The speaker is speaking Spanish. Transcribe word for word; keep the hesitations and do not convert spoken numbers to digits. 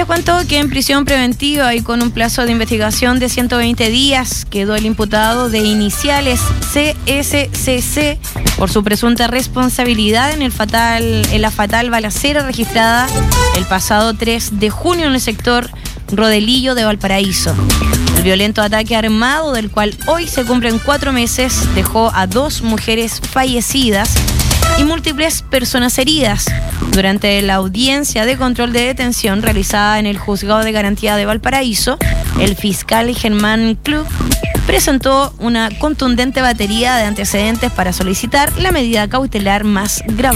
les cuento que en prisión preventiva y con un plazo de investigación de ciento veinte días quedó el imputado de iniciales C S C C por su presunta responsabilidad en, el fatal, en la fatal balacera registrada el pasado tres de junio en el sector Rodelillo de Valparaíso. El violento ataque armado, del cual hoy se cumplen cuatro meses, dejó a dos mujeres fallecidas y múltiples personas heridas. Durante la audiencia de control de detención realizada en el Juzgado de Garantía de Valparaíso, el fiscal Germán Klug presentó una contundente batería de antecedentes para solicitar la medida cautelar más grave.